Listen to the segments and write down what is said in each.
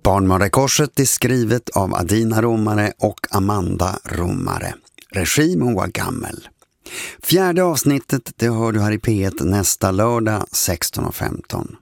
Barnmördarkorset är skrivet av Adina Romare och Amanda Romare. Regi Moa Gammel. 4:e avsnittet det hör du här i P1 nästa lördag 16:15.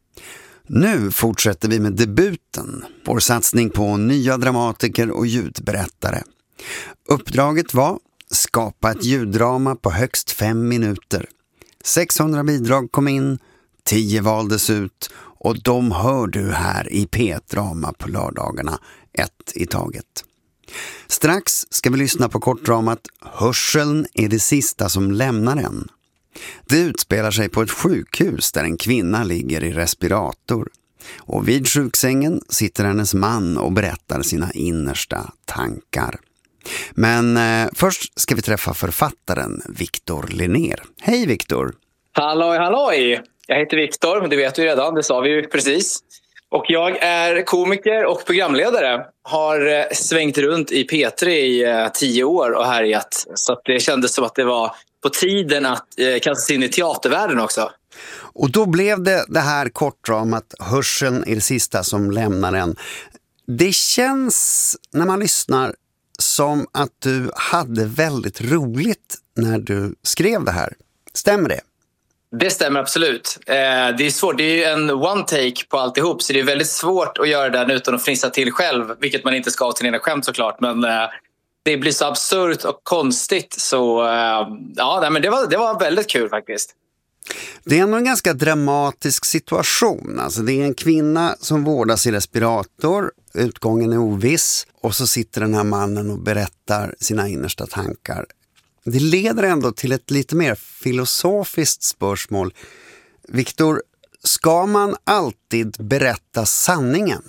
Nu fortsätter vi med debuten. Vår satsning på nya dramatiker och ljudberättare. Uppdraget var skapa ett ljuddrama på högst 5 minuter. 600 bidrag kom in, 10 valdes ut och de hör du här i P1-drama på lördagarna, 1 i taget. Strax ska vi lyssna på kortdramat Hörseln är det sista som lämnar en. Det utspelar sig på ett sjukhus där en kvinna ligger i respirator. Och vid sjuksängen sitter hennes man och berättar sina innersta tankar. Men först ska vi träffa författaren Victor Linnér. Hej Victor! Halloj, halloj! Jag heter Victor, men det vet du redan, det sa vi ju precis. Och jag är komiker och programledare. Har svängt runt i P3 i 10 år och härjat. Så att det kändes som att det var på tiden att kasta sig in i teatervärlden också. Och då blev det här kortdramat Hörseln är det sista som lämnar en. Det känns när man lyssnar som att du hade väldigt roligt när du skrev det här. Stämmer det? Det stämmer absolut. Det är svårt. Det är ju en one take på alltihop. Så det är väldigt svårt att göra den utan att fnissa till själv. Vilket man inte ska ha till sina skämt såklart. Men det blir så absurt och konstigt. Så men det var väldigt kul faktiskt. Det är ändå en ganska dramatisk situation. Alltså det är en kvinna som vårdas i respirator. Utgången är oviss. Och så sitter den här mannen och berättar sina innersta tankar. Det leder ändå till ett lite mer filosofiskt spörsmål. Victor, ska man alltid berätta sanningen?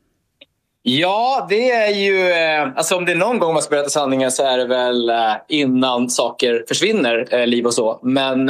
Ja, det är ju... Alltså om det är någon gång man ska berätta sanningen så är det väl innan saker försvinner, liv och så. Men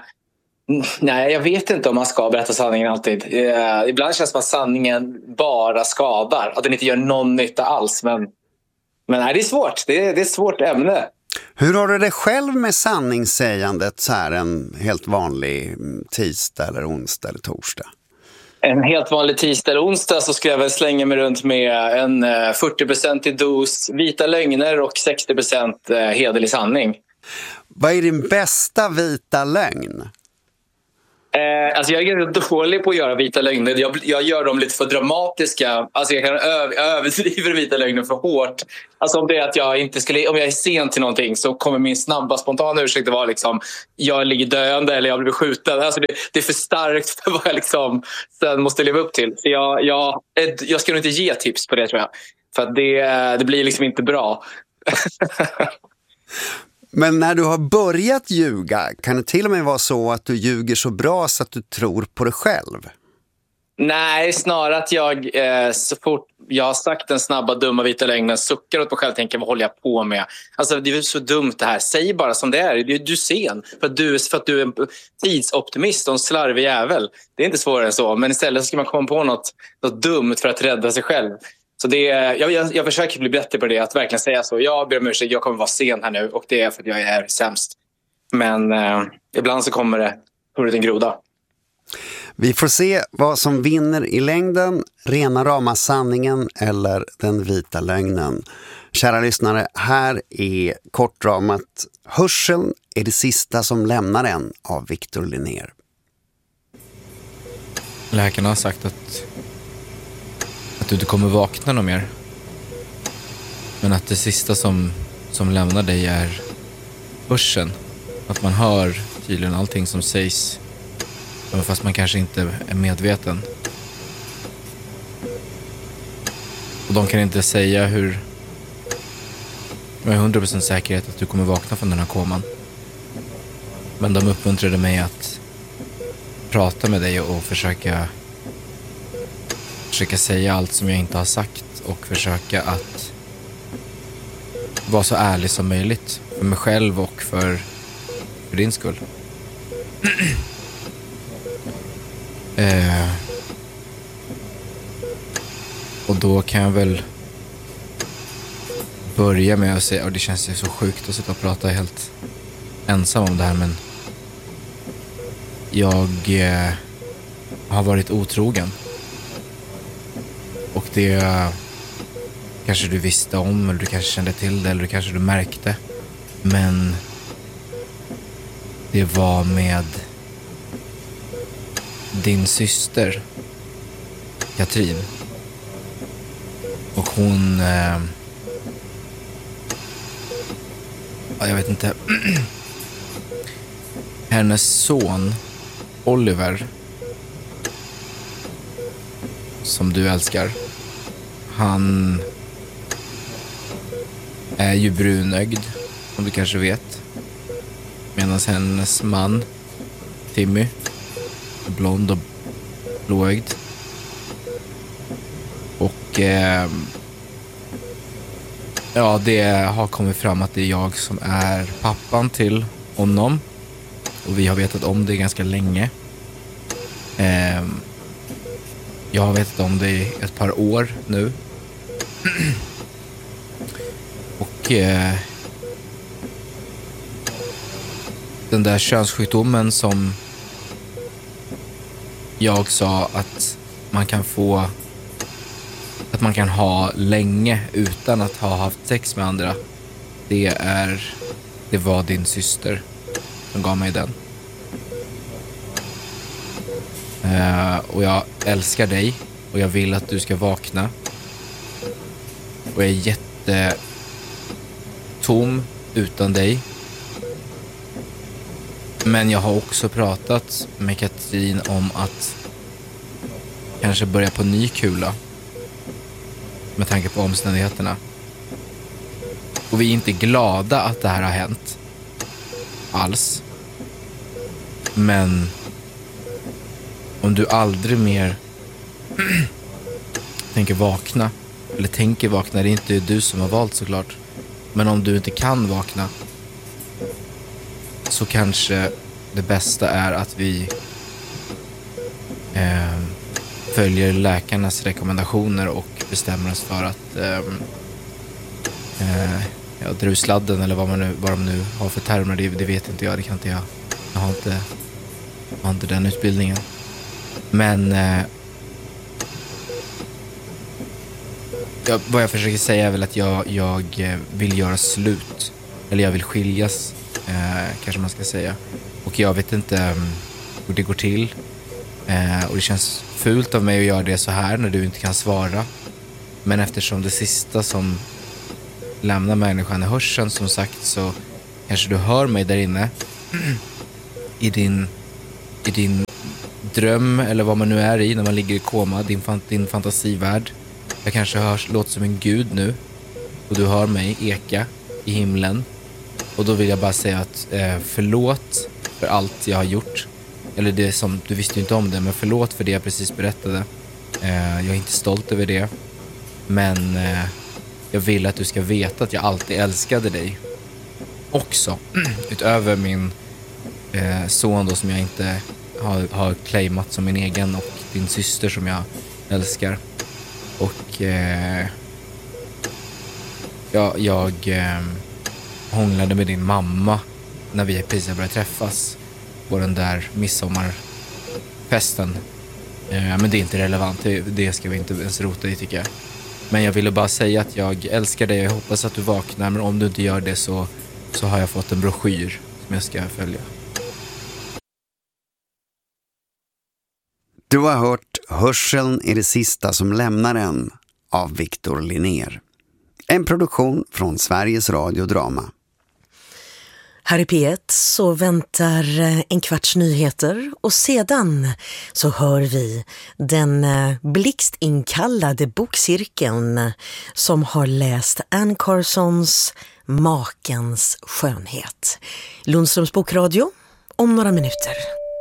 nej, jag vet inte om man ska berätta sanningen alltid. Ibland känns det som att sanningen bara skadar. Att den inte gör någon nytta alls. Men nej, det är svårt. Det är ett svårt ämne. Hur har du det själv med sanningssägandet så här en helt vanlig tisdag eller onsdag eller torsdag? En helt vanlig tisdag eller onsdag så ska jag väl slänga mig runt med en 40% dos vita lögner och 60% hederlig sanning. Vad är din bästa vita lögn? Alltså jag är ganska dålig på att göra vita lögner. Jag gör dem lite för dramatiska. Alltså jag kan överdriva vita lögner för hårt. Alltså om det är att om jag är sen till någonting så kommer min snabba spontana ursäkt att vara liksom jag ligger döende eller jag blir skjuten. Alltså det är för starkt för vad jag liksom sen måste leva upp till. Så jag ska nog inte ge tips på det tror jag. För att det blir liksom inte bra. Men när du har börjat ljuga, kan det till och med vara så att du ljuger så bra så att du tror på dig själv? Nej, snarare att jag så fort jag har sagt den snabba, dumma, vita lögnen suckar åt mig själv och tänker, vad håller jag på med? Alltså det är så dumt det här. Säg bara som det är. Du är sen för att du är en tidsoptimist och en slarvig jävel. Det är inte svårare än så. Men istället så ska man komma på något dumt för att rädda sig själv. Så jag försöker bli bättre på det, att verkligen säga så. Jag ber om ursäkt, jag kommer vara sen här nu och det är för att jag är sämst. Men ibland så kommer det ut en groda. Vi får se vad som vinner i längden, rena rama sanningen eller den vita lögnen. Kära lyssnare, här är kortdramat Hörseln är det sista som lämnar en av Victor Linnér. Läkarna har sagt att du inte kommer vakna någon mer. Men att det sista som lämnar dig är hörseln. Att man hör tydligen allting som sägs. Fast man kanske inte är medveten. Och de kan inte säga med 100% säkerhet att du kommer vakna från den här koman. Men de uppmuntrade mig att prata med dig och försöka säga allt som jag inte har sagt och försöka att vara så ärlig som möjligt för mig själv och för din skull. Och då kan jag väl börja med att säga, och det känns ju så sjukt att sitta och prata helt ensam om det här, men jag har varit otrogen. Och det kanske du visste om, eller du kanske kände till det, eller kanske du märkte. Men det var med din syster Katrin. Och hon jag vet inte. Hennes son Oliver, som du älskar, han är ju brunögd, som du kanske vet. Medan hennes man Timmy är blond och blåögd. Och ja, det har kommit fram att det är jag som är pappan till honom. Och vi har vetat om det ganska länge. Jag har vetat om det i ett par år nu. Och den där könssjukdomen som jag sa att man kan få, att man kan ha länge utan att ha haft sex med andra, det var din syster som gav mig den. Och jag älskar dig och jag vill att du ska vakna. Och jag är jättetom utan dig. Men jag har också pratat med Katrin om att kanske börja på ny kula med tanke på omständigheterna. Och vi är inte glada att det här har hänt alls. Men om du aldrig mer tänker vakna, eller tänker vakna, det är inte du som har valt såklart, men om du inte kan vakna, så kanske det bästa är att vi följer läkarnas rekommendationer och bestämmer oss för att dra ur sladden, eller vad de nu har för termer, det vet inte jag, det kan inte jag. Jag har inte den utbildningen. Men vad jag försöker säga är väl att jag vill göra slut. Eller jag vill skiljas, kanske man ska säga. Och jag vet inte hur det går till. Och det känns fult av mig att göra det så här när du inte kan svara. Men eftersom det sista som lämnar människan är hörseln, som sagt, så kanske du hör mig där inne i din dröm, eller vad man nu är i när man ligger i koma, din fantasivärld. Jag kanske låter som en gud nu och du hör mig eka i himlen. Och då vill jag bara säga att förlåt för allt jag har gjort. Eller det som, du visste ju inte om det, men förlåt för det jag precis berättade. Jag är inte stolt över det. Men jag vill att du ska veta att jag alltid älskade dig. Också, utöver min son då, som jag inte har claimat som min egen, och din syster som jag älskar. Och jag hånglade med din mamma när vi precis började träffas på den där midsommarfesten. Men det är inte relevant, det ska vi inte ens rota i, tycker jag. Men jag ville bara säga att jag älskar dig och jag hoppas att du vaknar. Men om du inte gör det så har jag fått en broschyr som jag ska följa. Du har hört Hörseln är det sista som lämnar en av Victor Linnér. En produktion från Sveriges Radio Drama. Här i P1 så väntar en kvarts nyheter och sedan så hör vi den blixtinkallade bokcirkeln som har läst Anne Carsons Makens skönhet. Lundströms bokradio om några minuter.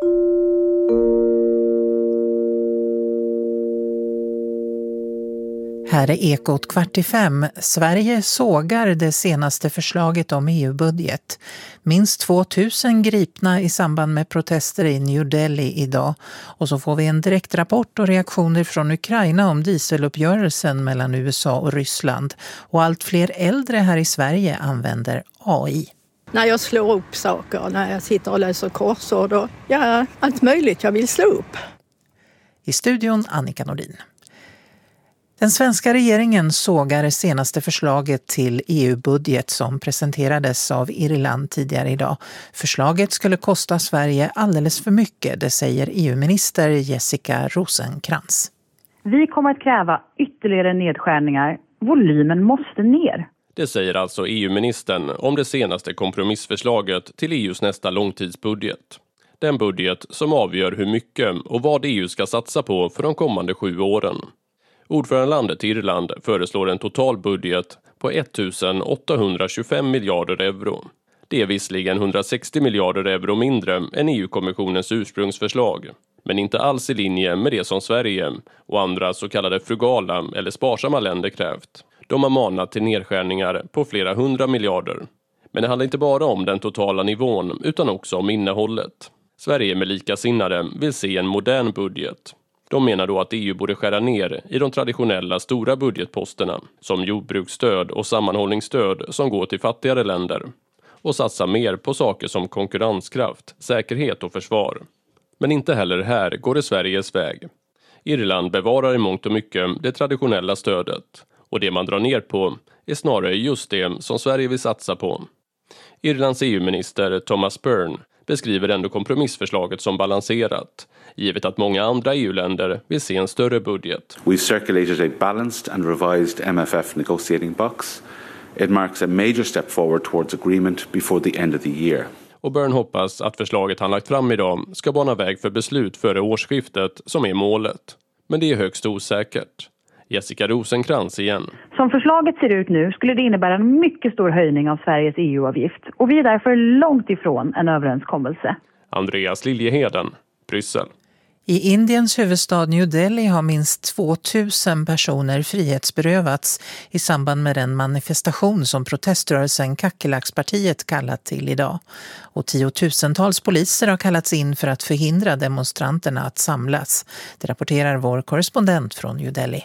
Här är Ekot 4:45. Sverige sågar det senaste förslaget om EU-budget. Minst 2000 gripna i samband med protester i New Delhi idag. Och så får vi en direktrapport och reaktioner från Ukraina om dieseluppgörelsen mellan USA och Ryssland. Och allt fler äldre här i Sverige använder AI. När jag slår upp saker, när jag sitter och läser korsord och allt möjligt jag vill slå upp. I studion Annika Nordin. Den svenska regeringen sågar det senaste förslaget till EU-budget som presenterades av Irland tidigare idag. Förslaget skulle kosta Sverige alldeles för mycket, det säger EU-minister Jessica Rosencrantz. Vi kommer att kräva ytterligare nedskärningar. Volymen måste ner. Det säger alltså EU-ministern om det senaste kompromissförslaget till EUs nästa långtidsbudget. Den budget som avgör hur mycket och vad EU ska satsa på för de kommande 7 åren. Ordförandelandet Irland föreslår en total budget på 1825 miljarder euro. Det är visserligen 160 miljarder euro mindre än EU-kommissionens ursprungsförslag, men inte alls i linje med det som Sverige och andra så kallade frugala eller sparsamma länder krävt. De har manat till nedskärningar på flera 100 miljarder. Men det handlar inte bara om den totala nivån utan också om innehållet. Sverige med likasinnade vill se en modern budget. De menar då att EU borde skära ner i de traditionella stora budgetposterna som jordbruksstöd och sammanhållningsstöd som går till fattigare länder och satsa mer på saker som konkurrenskraft, säkerhet och försvar. Men inte heller här går det Sveriges väg. Irland bevarar i mångt och mycket det traditionella stödet och det man drar ner på är snarare just det som Sverige vill satsa på. Irlands EU-minister Thomas Byrne beskriver ändå kompromissförslaget som balanserat, givet att många andra EU-länder vill se en större budget. We circulated a balanced and revised MFF negotiating box. It marks a major step forward towards agreement before the end of the year. Och Byrne hoppas att förslaget han lagt fram idag ska bana väg för beslut före årsskiftet som är målet. Men det är högst osäkert. Jessica Rosencrantz igen. Som förslaget ser ut nu skulle det innebära en mycket stor höjning av Sveriges EU-avgift och vi är därför långt ifrån en överenskommelse. Andreas Liljeheden, Bryssel. I Indiens huvudstad New Delhi har minst 2000 personer frihetsberövats i samband med den manifestation som proteströrelsen Kackelackspartiet kallat till idag. Och 10-tusentals poliser har kallats in för att förhindra demonstranterna att samlas. Det rapporterar vår korrespondent från New Delhi.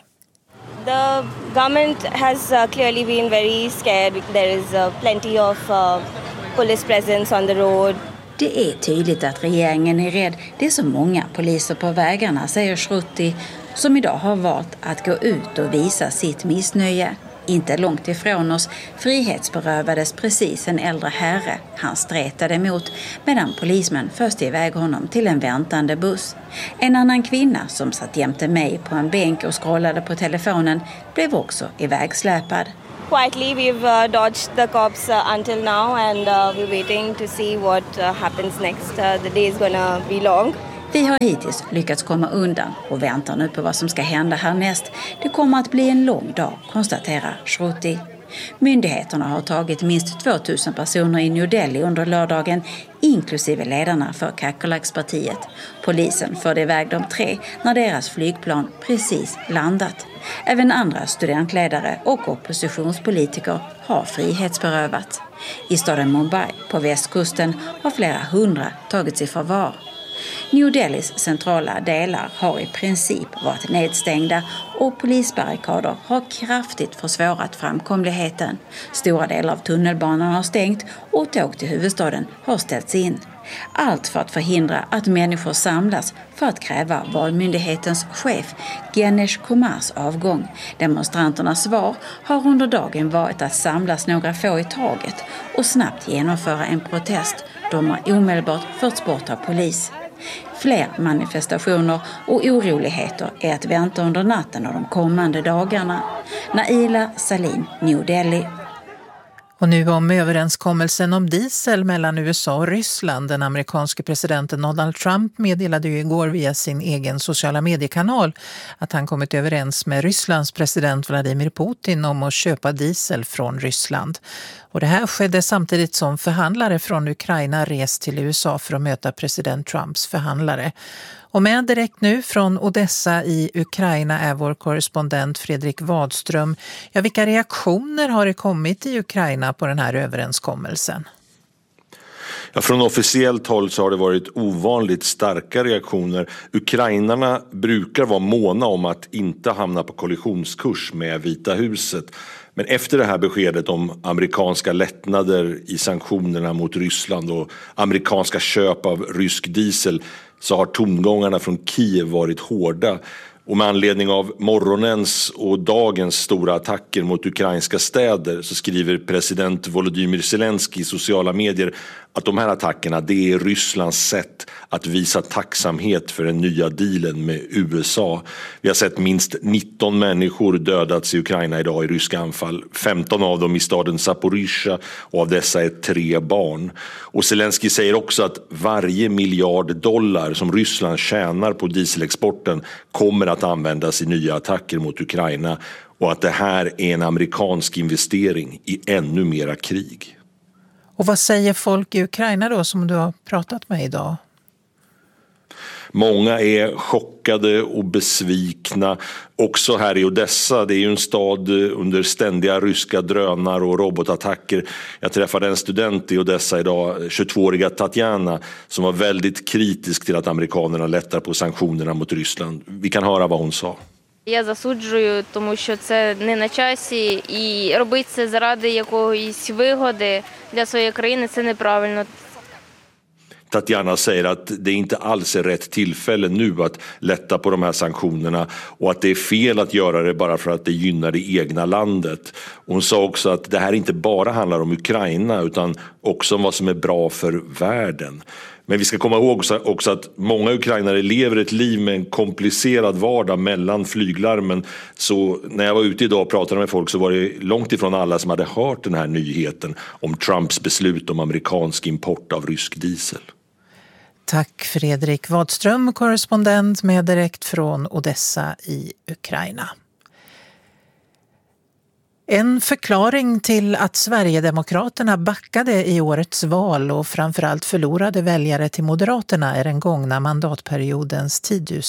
The government has clearly been very scared. There is plenty of police presence on the road. Det är tydligt att regeringen är rädd. Det är så många poliser på vägarna, säger Shruti, som idag har valt att gå ut och visa sitt missnöje. Inte långt ifrån oss frihetsberövades precis en äldre herre. Han stretade emot medan polismän först iväg honom till en väntande buss. En annan kvinna som satt jämte mig på en bänk och scrollade på telefonen blev också ivägsläpad. Quietly we've dodged the cops until now and we're waiting to see what happens next. The day is gonna be long. Vi har hittills lyckats komma undan och väntar nu på vad som ska hända härnäst. Det kommer att bli en lång dag, konstaterar Shruti. Myndigheterna har tagit minst 2000 personer i New Delhi under lördagen, inklusive ledarna för Kackelackspartiet. Polisen förde iväg de 3 när deras flygplan precis landat. Även andra studentledare och oppositionspolitiker har frihetsberövats. I staden Mumbai på västkusten har flera 100 tagits i förvar. New Delhis centrala delar har i princip varit nedstängda och polisbarrikader har kraftigt försvårat framkomligheten. Stora delar av tunnelbanan har stängt och tåg till huvudstaden har ställts in. Allt för att förhindra att människor samlas för att kräva valmyndighetens chef Ganesh Kumars avgång. Demonstranternas svar har under dagen varit att samlas några få i taget och snabbt genomföra en protest. De har omedelbart förts bort av polis. Fler manifestationer och oroligheter är att vänta under natten och de kommande dagarna. Naila Salim, New Delhi. Och nu om överenskommelsen om diesel mellan USA och Ryssland. Den amerikanske presidenten Donald Trump meddelade ju igår via sin egen sociala mediekanal att han kommit överens med Rysslands president Vladimir Putin om att köpa diesel från Ryssland. Och det här skedde samtidigt som förhandlare från Ukraina rest till USA för att möta president Trumps förhandlare. Och med direkt nu från Odessa i Ukraina är vår korrespondent Fredrik Wadström. Ja, vilka reaktioner har det kommit i Ukraina på den här överenskommelsen? Ja, från officiellt håll så har det varit ovanligt starka reaktioner. Ukrainarna brukar vara måna om att inte hamna på kollisionskurs med Vita huset. Men efter det här beskedet om amerikanska lättnader i sanktionerna mot Ryssland och amerikanska köp av rysk diesel så har tongångarna från Kiev varit hårda. Och med anledning av morgonens och dagens stora attacker mot ukrainska städer så skriver president Volodymyr Zelensky i sociala medier att de här attackerna, det är Rysslands sätt att visa tacksamhet för den nya dealen med USA. Vi har sett minst 19 människor dödats i Ukraina idag i ryska anfall. 15 av dem i staden Zaporizjzja och av dessa är 3 barn. Och Zelensky säger också att varje miljard dollar som Ryssland tjänar på dieselexporten kommer att användas i nya attacker mot Ukraina och att det här är en amerikansk investering i ännu mera krig. Och vad säger folk i Ukraina då som du har pratat med idag? Många är chockade och besvikna. Också här i Odessa, det är ju en stad under ständiga ryska drönar och robotattacker. Jag träffade en student i Odessa idag, 22-åriga Tatjana, som var väldigt kritisk till att amerikanerna lättar på sanktionerna mot Ryssland. Vi kan höra vad hon sa. Я засуджую, тому що це не на часі, і робити це заради якоїсь вигоди для своєї країни – це неправильно. Tatjana säger att det inte alls är rätt tillfälle nu att lätta på de här sanktionerna och att det är fel att göra det bara för att det gynnar det egna landet. Hon sa också att det här inte bara handlar om Ukraina utan också om vad som är bra för världen. Men vi ska komma ihåg också att många ukrainare lever ett liv med en komplicerad vardag mellan flyglarmen. Så när jag var ute idag och pratade med folk så var det långt ifrån alla som hade hört den här nyheten om Trumps beslut om amerikansk import av rysk diesel. Tack Fredrik Wadström, korrespondent med direkt från Odessa i Ukraina. En förklaring till att Sverigedemokraterna backade i årets val och framförallt förlorade väljare till Moderaterna är den gångna mandatperiodens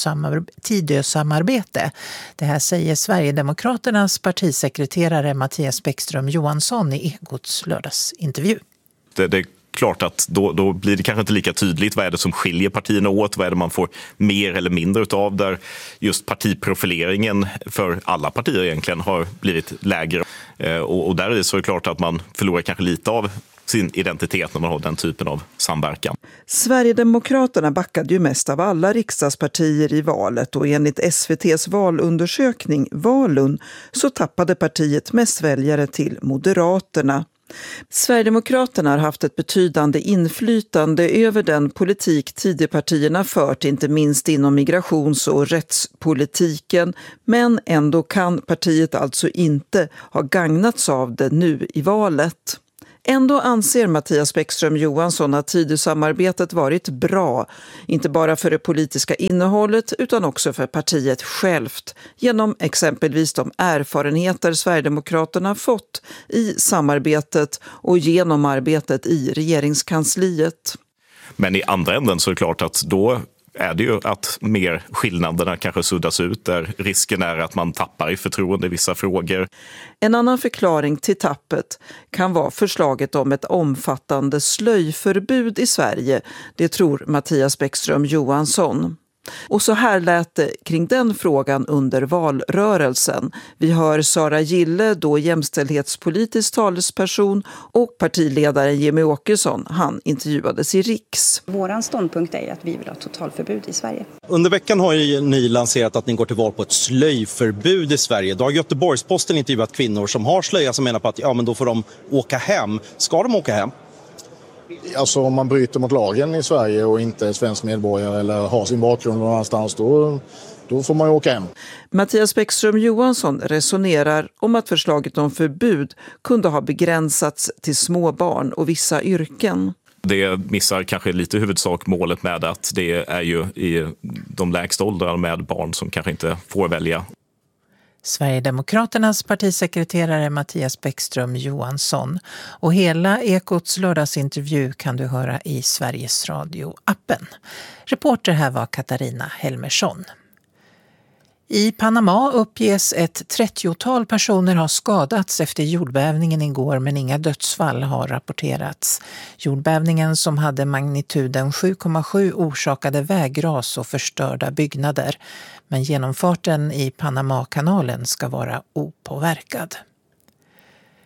Tidösamarbete. Det här säger Sverigedemokraternas partisekreterare Mattias Bäckström Johansson i Ekots lördagsintervju. Det är klart att då blir det kanske inte lika tydligt vad är det som skiljer partierna åt, vad är det man får mer eller mindre utav, där just partiprofileringen för alla partier egentligen har blivit lägre. Och där är det så klart att man förlorar kanske lite av sin identitet när man har den typen av samverkan. Sverigedemokraterna backade ju mest av alla riksdagspartier i valet och enligt SVT:s valundersökning Valun så tappade partiet mest väljare till Moderaterna. Sverigedemokraterna har haft ett betydande inflytande över den politik Tidöpartierna fört, inte minst inom migrations- och rättspolitiken, men ändå kan partiet alltså inte ha gagnats av det nu i valet. Ändå anser Mattias Bäckström Johansson att Tidösamarbetet varit bra, inte bara för det politiska innehållet utan också för partiet självt, genom exempelvis de erfarenheter Sverigedemokraterna fått i samarbetet och genom arbetet i regeringskansliet. Men i andra änden så är det klart att då är det ju att mer skillnaderna kanske suddas ut, där risken är att man tappar i förtroende i vissa frågor. En annan förklaring till tappet kan vara förslaget om ett omfattande slöjförbud i Sverige, det tror Mattias Bäckström Johansson. Och så här lät det kring den frågan under valrörelsen. Vi hör Sara Gille, då jämställdhetspolitisk talesperson, och partiledaren Jimmy Åkesson, han intervjuades i Riks. Våran ståndpunkt är att vi vill ha totalförbud i Sverige. Under veckan har ju ni lanserat att ni går till val på ett slöjförbud i Sverige. Då har Göteborgs-Posten intervjuat kvinnor som har slöja som menar på att men då får de åka hem. Ska de åka hem? Alltså om man bryter mot lagen i Sverige och inte är svensk medborgare eller har sin bakgrund någon annanstans, då får man ju åka hem. Mattias Bäckström Johansson resonerar om att förslaget om förbud kunde ha begränsats till små barn och vissa yrken. Det missar kanske lite huvudsak målet med att det är ju i de lägsta åldrarna med barn som kanske inte får välja. Sverigedemokraternas partisekreterare Mattias Bäckström Johansson. Och hela Ekots lördagsintervju kan du höra i Sveriges Radio-appen. Reporter här var Katarina Helmersson. I Panama uppges ett 30-tal personer ha skadats efter jordbävningen igår, men inga dödsfall har rapporterats. Jordbävningen som hade magnituden 7,7 orsakade vägras och förstörda byggnader, men genomfarten i Panamakanalen ska vara opåverkad.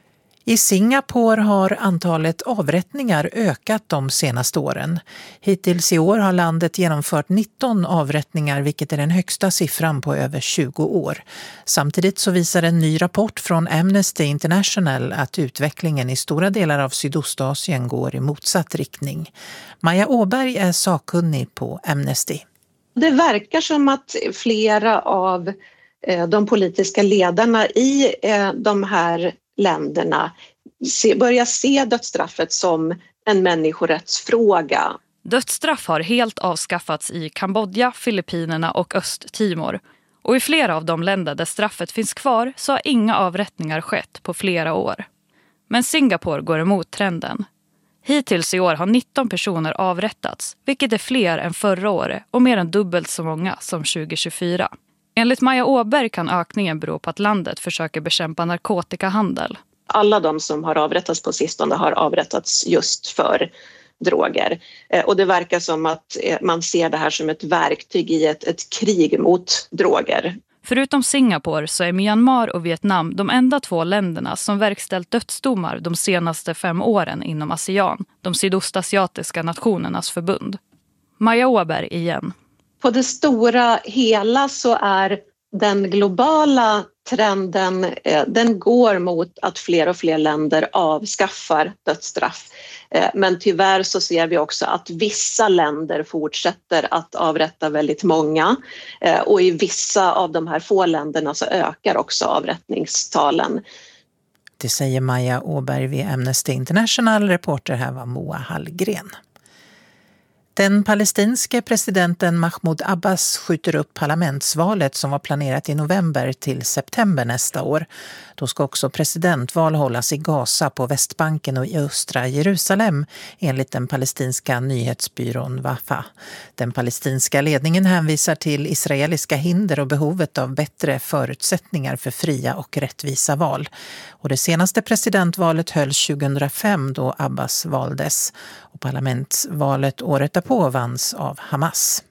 I Singapore har antalet avrättningar ökat de senaste åren. Hittills i år har landet genomfört 19 avrättningar, vilket är den högsta siffran på över 20 år. Samtidigt så visar en ny rapport från Amnesty International att utvecklingen i stora delar av Sydostasien går i motsatt riktning. Maja Åberg är sakkunnig på Amnesty. Det verkar som att flera av de politiska ledarna i de här länderna börjar se dödsstraffet som en människorättsfråga. Dödsstraff har helt avskaffats i Kambodja, Filippinerna och Östtimor. Och i flera av de länder där straffet finns kvar så har inga avrättningar skett på flera år. Men Singapore går emot trenden. Hittills i år har 19 personer avrättats, vilket är fler än förra året och mer än dubbelt så många som 2024. Enligt Maja Åberg kan ökningen bero på att landet försöker bekämpa narkotikahandel. Alla de som har avrättats på sistone har avrättats just för droger. Och det verkar som att man ser det här som ett verktyg i ett krig mot droger. Förutom Singapore så är Myanmar och Vietnam de enda 2 länderna som verkställt dödsdomar de senaste 5 åren inom ASEAN, de sydostasiatiska nationernas förbund. Maja Åberg igen. På det stora hela så är den globala trenden, den går mot att fler och fler länder avskaffar dödsstraff. Men tyvärr så ser vi också att vissa länder fortsätter att avrätta väldigt många. Och i vissa av de här få länderna så ökar också avrättningstalen. Det säger Maja Åberg vid Amnesty International. Reporter här var Moa Hallgren. Den palestinske presidenten Mahmoud Abbas skjuter upp parlamentsvalet som var planerat i november till september nästa år. Då ska också presidentval hållas i Gaza, på Västbanken och i östra Jerusalem, enligt den palestinska nyhetsbyrån Wafa. Den palestinska ledningen hänvisar till israeliska hinder och behovet av bättre förutsättningar för fria och rättvisa val. Och det senaste presidentvalet hölls 2005 då Abbas valdes. Och parlamentsvalet året därpå vanns av Hamas.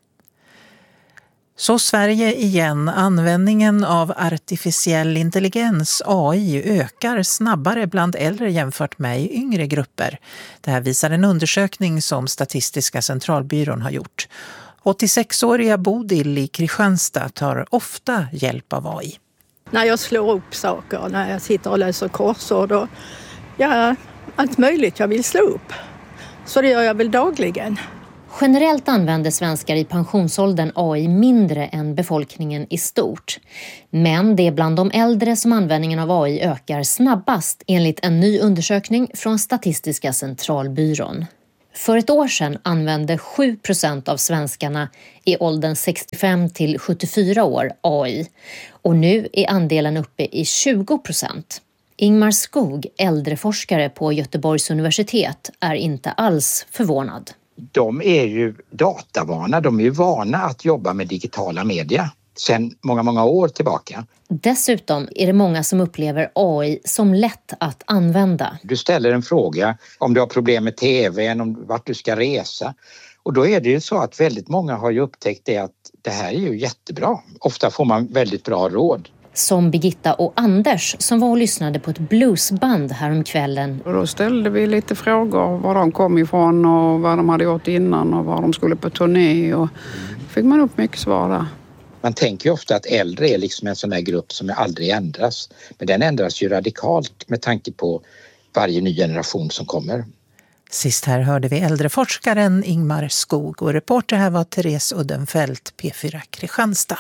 Så Sverige igen. Användningen av artificiell intelligens, AI, ökar snabbare bland äldre jämfört med i yngre grupper. Det här visar en undersökning som Statistiska centralbyrån har gjort. 86-åriga Bodil i Kristianstad tar ofta hjälp av AI. När jag slår upp saker, när jag sitter och läser korsord och allt möjligt jag vill slå upp. Så det gör jag väl dagligen. Generellt använder svenskar i pensionsåldern AI mindre än befolkningen i stort. Men det är bland de äldre som användningen av AI ökar snabbast enligt en ny undersökning från Statistiska centralbyrån. För ett år sedan använde 7% av svenskarna i åldern 65 till 74 år AI. Och nu är andelen uppe i 20%. Ingmar Skog, äldreforskare på Göteborgs universitet, är inte alls förvånad. De är ju datavana, de är ju vana att jobba med digitala media sedan många år tillbaka. Dessutom är det många som upplever AI som lätt att använda. Du ställer en fråga om du har problem med tvn, om vart du ska resa. Och då är det ju så att väldigt många har ju upptäckt det att det här är ju jättebra. Ofta får man väldigt bra råd. Som Birgitta och Anders som var och lyssnade på ett bluesband häromkvällen. Och då ställde vi lite frågor var de kom ifrån och vad de hade gjort innan och var de skulle på turné. Och fick man upp mycket svar där. Man tänker ju ofta att äldre är liksom en sån här grupp som aldrig ändras. Men den ändras ju radikalt med tanke på varje ny generation som kommer. Sist här hörde vi äldreforskaren Ingmar Skog och reporter här var Therese Uddenfelt, P4 Kristianstad.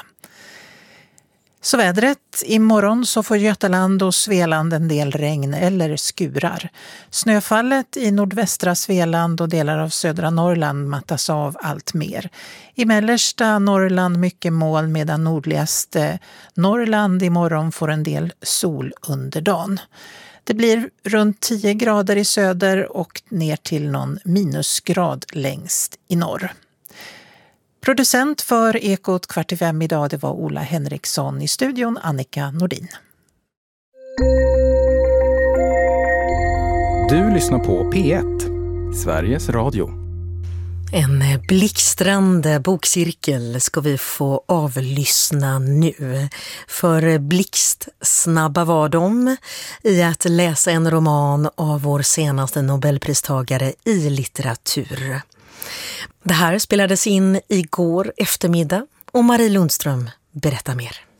Så vädret. Imorgon så får Götaland och Svealand en del regn eller skurar. Snöfallet i nordvästra Svealand och delar av södra Norrland mattas av allt mer. I mellersta Norrland mycket moln medan nordligaste Norrland imorgon får en del sol under dagen. Det blir runt 10 grader i söder och ner till någon minusgrad längst i norr. Producent för Ekot 4:45 idag, det var Ola Henriksson. I studion Annika Nordin. Du lyssnar på P1, Sveriges Radio. En blixtrande bokcirkel ska vi få avlyssna nu. För blixtsnabba var de i att läsa en roman av vår senaste Nobelpristagare i litteratur. Det här spelades in igår eftermiddag och Marie Lundström berättar mer.